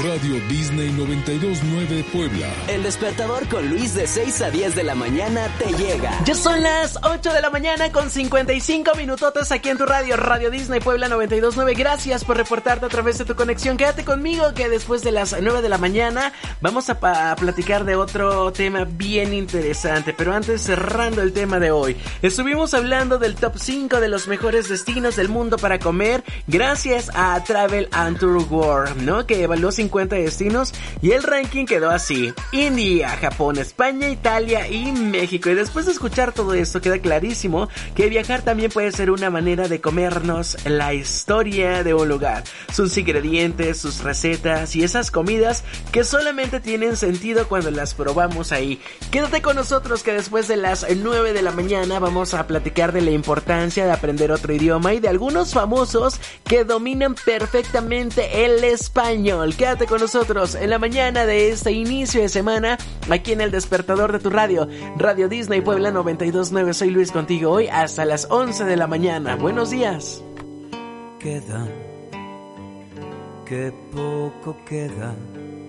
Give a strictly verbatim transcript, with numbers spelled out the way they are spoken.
Radio Disney noventa y dos punto nueve Puebla. El despertador con Luis de seis a diez de la mañana te llega. Ya son las ocho de la mañana con cincuenta y cinco minutotes aquí en tu radio, Radio Disney Puebla noventa y dos punto nueve. Gracias por reportarte a través de tu conexión. Quédate conmigo que después de las nueve de la mañana vamos a, pa- a platicar de otro tema bien interesante. Pero antes, cerrando el tema de hoy, estuvimos hablando del top cinco de los mejores destinos del mundo para comer gracias a Travel and Tour World, ¿no? Que evaluó cincuenta destinos y el ranking quedó así: India, Japón, España, Italia y México. Y después de escuchar todo esto queda clarísimo que viajar también puede ser una manera de comernos la historia de un lugar, sus ingredientes, sus recetas y esas comidas que solamente tienen sentido cuando las probamos ahí. Quédate con nosotros que después de las nueve de la mañana vamos a platicar de la importancia de aprender otro idioma y de algunos famosos que dominan perfectamente el español. Quédate con nosotros en la mañana de este inicio de semana aquí en el despertador de tu radio, Radio Disney Puebla noventa y dos punto nueve. Soy Luis contigo hoy hasta las once de la mañana. Buenos días. Queda, que poco queda